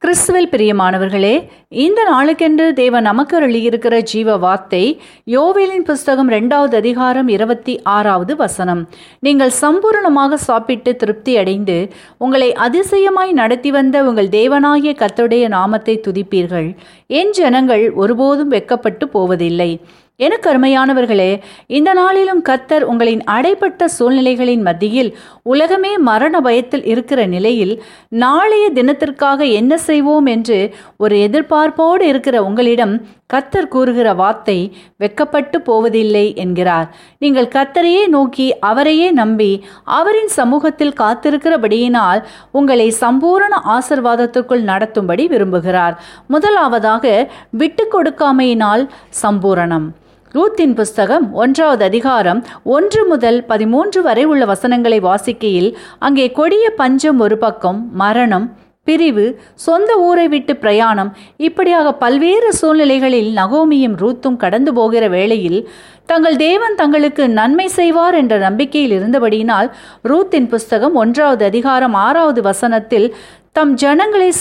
கிறிஸ்துவில் பிரியமானவர்களே, இந்த நாளுக்கென்று தேவன் நமக்கு அருளியிருக்கிற ஜீவ வார்த்தை யோவேலின் புஸ்தகம் 2வது அதிகாரம் 26வது வசனம். நீங்கள் சம்பூரணமாக சாப்பிட்டு திருப்தி அடைந்து உங்களை அதிசயமாய் நடத்தி வந்த உங்கள் தேவனாகிய கர்த்தருடைய நாமத்தை துதிப்பீர்கள். என் ஜனங்கள் ஒருபோதும் வெட்கப்பட்டு போவதில்லை. எனக்கு அருமையானவர்களே, இந்த நாளிலும் கர்த்தர் உங்களின் அடைபட்ட சூழ்நிலைகளின் மத்தியில் உலகமே மரண பயத்தில் இருக்கிற நிலையில் நாளைய தினத்திற்காக என்ன செய்வோம் என்று ஒரு எதிர்பார்ப்போடு இருக்கிற உங்களிடம் கர்த்தர் கூறுகிற வார்த்தை வெட்கப்பட்டு போவதில்லை என்கிறார். நீங்கள் கர்த்தரையே நோக்கி அவரையே நம்பி அவரின் சமூகத்தில் காத்திருக்கிறபடியினால் உங்களை சம்பூரண ஆசீர்வாதத்திற்குள் நடத்தும்படி விரும்புகிறார். முதலாவதாக விட்டு கொடுக்காமையினால் சம்பூரணம். ரூத்தின் புஸ்தகம் 1வது அதிகாரம் 1 முதல் 13 வரை உள்ள வசனங்களை வாசிக்கையில் அங்கே கொடிய பஞ்சம் ஒரு பக்கம், மரணம், பிரிவு, சொந்த ஊரை விட்டு பிரயாணம், இப்படியாக பல்வேறு சூழ்நிலைகளில் நகோமியும் ரூத்தும் கடந்து போகிற வேளையில் தங்கள் தேவன் தங்களுக்கு நன்மை செய்வார் என்ற நம்பிக்கையில் இருந்தபடியினால் ரூத்தின் புஸ்தகம் 1வது அதிகாரம் 6வது வசனத்தில் தம் ஜனங்களை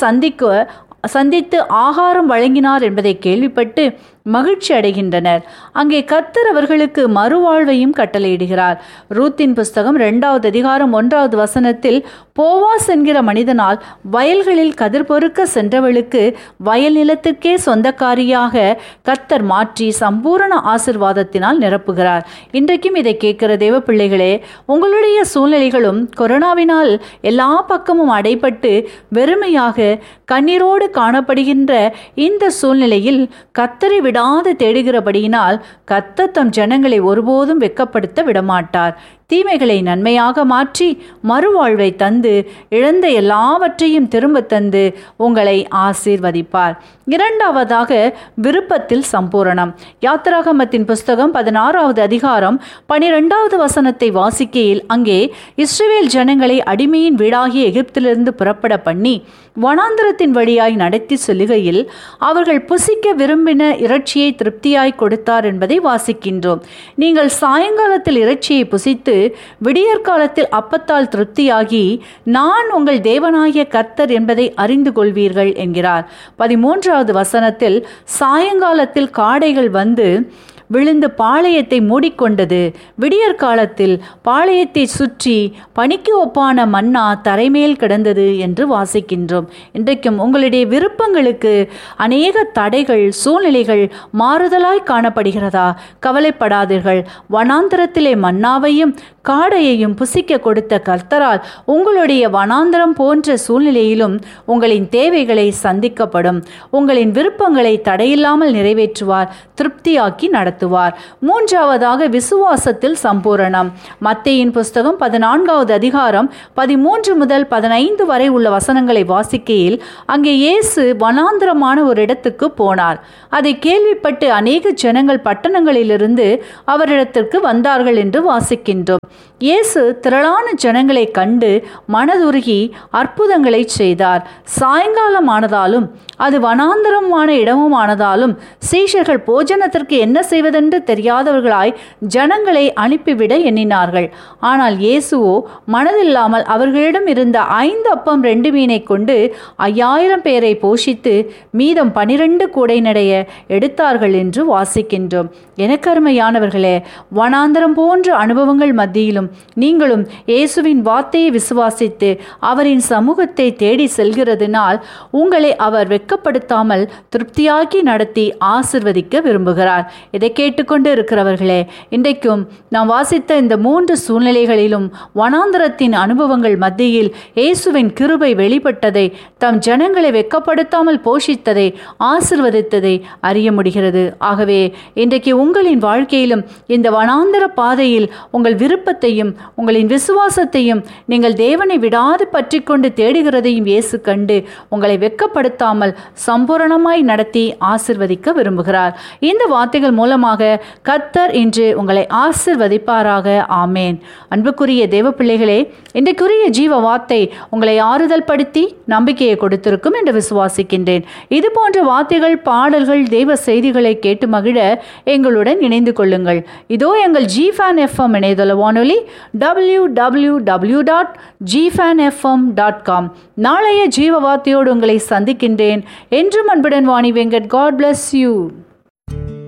சந்தித்து ஆகாரம் வழங்கினார் என்பதை கேள்விப்பட்டு மகிழ்ச்சி அடைகின்றனர். அங்கே கர்த்தர் அவர்களுக்கு மறுவாழ்வையும் கட்டளையிடுகிறார். ரூத்தின் புஸ்தகம் 2வது அதிகாரம் 1வது வசனத்தில் போவாஸ் என்கிற மனிதனால் வயல்களில் கதிர் பொறுக்க சென்றவளுக்கு வயல் நிலத்துக்கே சொந்தக்காரியாக கர்த்தர் மாற்றி சம்பூரண ஆசீர்வாதத்தினால் நிரப்புகிறார். இன்றைக்கும் இதை கேட்கிற தேவ பிள்ளைகளே, உங்களுடைய சூழ்நிலைகளும் கொரோனாவினால் எல்லா பக்கமும் அடைபட்டு வெறுமையாக கண்ணீரோடு காணப்படுகின்ற இந்த சூழ்நிலையில் கர்த்தரை விடாது தேடுகிறபடியினால் கர்த்தர் தம் ஜனங்களை ஒருபோதும் வெட்கப்படுத்த விடமாட்டார். தீமைகளை நன்மையாக மாற்றி மறுவாழ்வை தந்து இழந்த எல்லாவற்றையும் திரும்ப தந்து உங்களை ஆசீர்வதிப்பார். இரண்டாவதாக விருப்பத்தில் சம்பூரணம். யாத்திராகமத்தின் புஸ்தகம் 16வது அதிகாரம் 12வது வசனத்தை வாசிக்கையில் அங்கே இஸ்ரவேல் ஜனங்களை அடிமையின் வீடாகிய எகிப்திலிருந்து புறப்பட பண்ணி வனாந்திரத்தின் வழியாய் நடத்தி செல்லுகையில் அவர்கள் புசிக்க விரும்பின இறைச்சியை திருப்தியாய் கொடுத்தார் என்பதை வாசிக்கின்றோம். நீங்கள் சாயங்காலத்தில் இறைச்சியை புசித்து விடியற்காலத்தில் அப்பத்தால் திருப்தியாகி நான் உங்கள் தேவனாகிய கர்த்தர் என்பதை அறிந்து கொள்வீர்கள் என்கிறார். 13வது வசனத்தில் சாயங்காலத்தில் காடைகள் வந்து விழுந்து பாளையத்தை மூடிக்கொண்டது, விடியற்காலத்தில் பாளையத்தை சுற்றி பனிக்கு ஒப்பான மன்னா தரைமேல் கிடந்தது என்று வாசிக்கின்றோம். இன்றைக்கும் உங்களுடைய விருப்பங்களுக்கு அநேக தடைகள், சூழ்நிலைகள் மாறுதலாய் காணப்படுகிறதா? கவலைப்படாதீர்கள். வனாந்திரத்திலே மன்னாவையும் காடையையும் புசிக்க கொடுத்த கர்த்தரால் உங்களுடைய வனாந்திரம் போன்ற சூழ்நிலையிலும் உங்களின் தேவைகளை சந்திக்கப்படும். உங்களின் விருப்பங்களை தடையில்லாமல் நிறைவேற்றுவார், திருப்தியாக்கி நடத்துவார். மூன்றாவதாக விசுவாசத்தில் சம்பூரணம். மத்தேயின் புஸ்தகம் 14வது அதிகாரம் 13 முதல் 15 வரை உள்ள வசனங்களை வாசிக்கையில் அங்கே இயேசு வனாந்திரமான ஒரு இடத்துக்கு போனார். அதை கேள்விப்பட்டு அநேக ஜனங்கள் பட்டணங்களிலிருந்து அவரிடத்திற்கு வந்தார்கள் என்று வாசிக்கின்றோம். இயேசு திரளான ஜனங்களை கண்டு மனதுருகி அற்புதங்களை செய்தார். சாயங்காலம் ஆனதாலும் அது வனாந்தரமான இடமும் ஆனதாலும் சீஷர்கள் போஜனத்திற்கு என்ன செய்வதென்று தெரியாதவர்களாய் ஜனங்களை அனுப்பிவிட எண்ணினார்கள். ஆனால் இயேசுவோ மனதில்லாமல் அவர்களிடம் இருந்த 5 அப்பம் 2 மீனை கொண்டு 5000 பேரை போஷித்து மீதம் 12 கூடை நடைய எடுத்தார்கள் என்று வாசிக்கின்றோம். எனக்கருமையானவர்களே, வனாந்தரம் போன்ற அனுபவங்கள் மத்தியிலும் நீங்களும் இயேசுவின் வார்த்தையை விசுவாசித்து அவரின் சமூகத்தை தேடி செல்கிறதுனால் உங்களை அவர் வெட்கப்படுத்தாமல் திருப்தியாக்கி நடத்தி ஆசிர்வதிக்க விரும்புகிறார். இதை கேட்டுக்கொண்டு இருக்கிறவர்களே, இன்றைக்கும் நாம் வாசித்த இந்த 3 சூழ்நிலைகளிலும் வனாந்தரத்தின் அனுபவங்கள் மத்தியில் இயேசுவின் கிருபை வெளிப்பட்டதை, தம் ஜனங்களை வெட்கப்படுத்தாமல் போஷித்ததை, ஆசிர்வதித்ததை அறிய முடிகிறது. ஆகவே இன்றைக்கு உங்களின் வாழ்க்கையிலும் இந்த வனாந்தர பாதையில் உங்கள் விருப்பத்தையும் உங்களின் விசுவாசத்தையும் நீங்கள் தேவனை விடாது பற்றி கொண்டு தேடுகிறதையும் இயேசு கண்டு உங்களை வெட்கப்படுத்தாமல் சம்பூரணமாய் நடத்தி ஆசிர்வதிக்க விரும்புகிறார். இந்த வார்த்தைகள் மூலமாக கர்த்தர் இன்று உங்களை ஆசிர்வதிப்பாராக. ஆமேன். அன்புக்குரிய தேவ பிள்ளைகளே, இன்றைக்குரிய ஜீவ வார்த்தை உங்களை ஆறுதல் படுத்தி நம்பிக்கையை கொடுத்திருக்கும் என்று விசுவாசிக்கின்றேன். இது போன்ற வார்த்தைகள், பாடல்கள், தெய்வ செய்திகளை கேட்டு மகிழ எங்களுடன் இணைந்து கொள்ளுங்கள். இதோ எங்கள் ஜிஃபேன் FM இணையதள வானொலி வானொலி www.gfanfm.com. நாளைய ஜீவ வார்த்தையோடு உங்களை சந்திக்கின்றேன். என்றும் அன்புடன் Vani Venkat. God bless you.